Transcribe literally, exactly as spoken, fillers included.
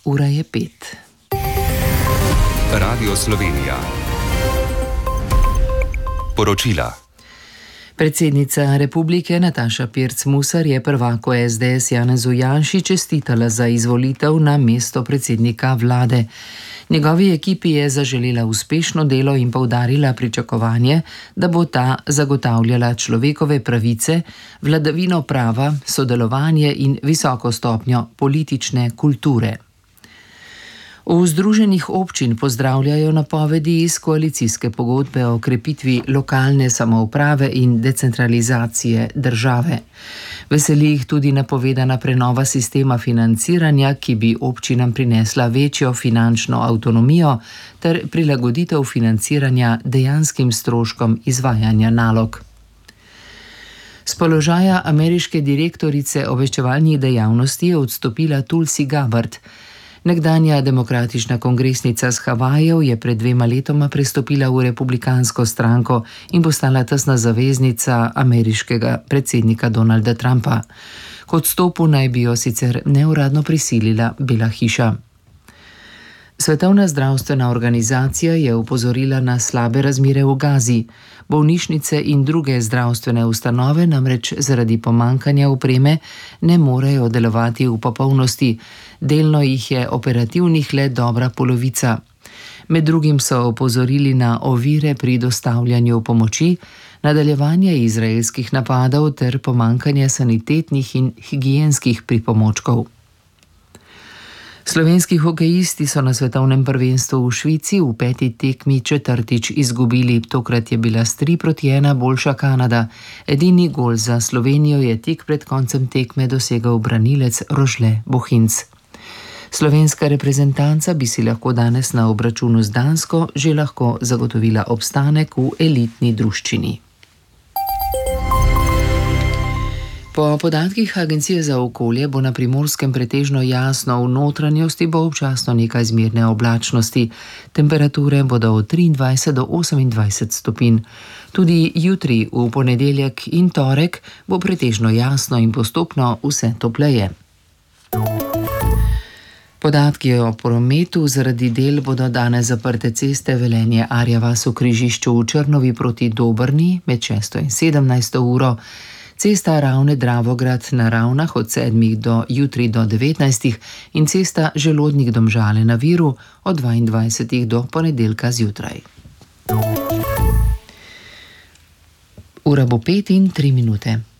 ura je pet. Radio Slovenija. Poročila. Predsednica republike Nataša Pirc Musar je prvaku es de es Janezu Janši čestitala za izvolitev na mesto predsednika vlade. Njegovi ekipi je zaželela uspešno delo in poudarila pričakovanje, da bo ta zagotavljala človekove pravice, vladavino prava, sodelovanje in visoko stopnjo politične kulture. V Združenih občin pozdravljajo napovedi iz koalicijske pogodbe o krepitvi lokalne samouprave in decentralizacije države. Veseli jih tudi napovedana prenova sistema financiranja, ki bi občinam prinesla večjo finančno avtonomijo ter prilagoditev financiranja dejanskim stroškom izvajanja nalog. S položaja ameriške direktorice obveščevalnih dejavnosti je odstopila Tulsi Gabbard. Nekdanja demokratična kongresnica z Havajev je pred dvema letoma prestopila v republikansko stranko in postala tesna zaveznica ameriškega predsednika Donalda Trumpa. K odstopu naj bi jo sicer neuradno prisilila Bela hiša. Svetovna zdravstvena organizacija je opozorila na slabe razmere v Gazi. Bolnišnice in druge zdravstvene ustanove namreč zaradi pomankanja opreme ne morejo delovati v popolnosti. Delno jih je operativnih le dobra polovica. Med drugim so opozorili na ovire pri dostavljanju pomoči, nadaljevanje izraelskih napadov ter pomankanje sanitetnih in higienskih pripomočkov. Slovenski hokejisti so na svetovnem prvenstvu v Švici v peti tekmi četrtič izgubili. Tokrat je bila s tri proti ena boljša Kanada. Edini gol za Slovenijo je tik pred koncem tekme dosegel branilec Rožle Bohinc. Slovenska reprezentanca bi si lahko danes na obračunu z Dansko že lahko zagotovila obstanek v elitni druščini. Po podatkih Agencije za okolje bo na Primorskem pretežno jasno, v notranjosti bo občasno nekaj zmerne oblačnosti. Temperature bodo od triindvajset do osemindvajset stopinj. Tudi jutri, v ponedeljek in torek, bo pretežno jasno in postopno vse topleje. Podatki o prometu: zaradi del bodo danes zaprte ceste Velenje Arja vas v križišču v Črnovi proti Dobrni med šesto in sedemnajsto uro, cesta Ravne Dravograd na Ravnah od sedmih do jutri do devetnajstih in cesta Želodnik Domžale na Viru od dvaindvajsetih do ponedeljka zjutraj. Ura bo pet in tri minute.